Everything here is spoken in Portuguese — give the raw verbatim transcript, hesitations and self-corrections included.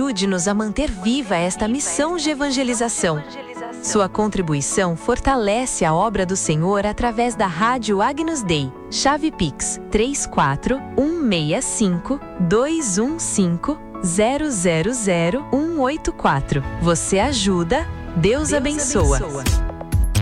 Ajude-nos a manter viva esta missão de evangelização. Sua contribuição fortalece a obra do Senhor através da Rádio Agnus Dei. Chave Pix três quatro um seis cinco dois um cinco zero zero zero um oito quatro. Você ajuda, Deus, Deus abençoa. abençoa.